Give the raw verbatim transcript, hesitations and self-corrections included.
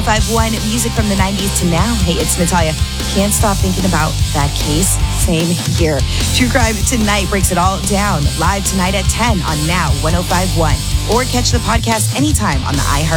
five point one, music from the nineties to now. Hey, it's Natalia. Can't stop thinking about that case. Same here. True Crime Tonight breaks it all down. Live tonight at ten on Now one oh five point one. Or catch the podcast anytime on the iHeart